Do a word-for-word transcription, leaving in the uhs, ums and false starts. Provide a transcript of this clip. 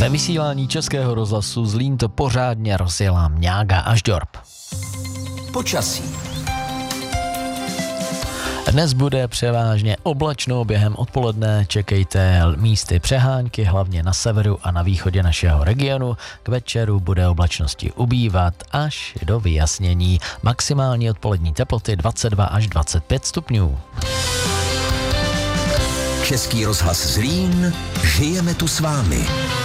Ve vysílání Českého rozhlasu Zlín to pořádně rozjela Mňága až Ďorb. Počasí. Dnes bude převážně oblačno, během odpoledne čekejte místy přehánky, hlavně na severu a na východě našeho regionu. K večeru bude oblačnosti ubývat až do vyjasnění. Maximální odpolední teploty dvacet dva až dvacet pět stupňů. Český rozhlas Zlín, žijeme tu s vámi.